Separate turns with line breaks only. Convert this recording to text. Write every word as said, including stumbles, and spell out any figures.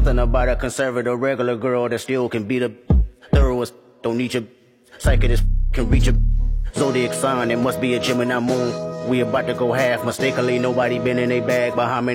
Something about a conservative regular girl that still can be the thoroughest. Don't need your psychic is can reach a zodiac sign. It must be a Gemini moon. We about to go half mistakenly. Nobody been in a bag, but how many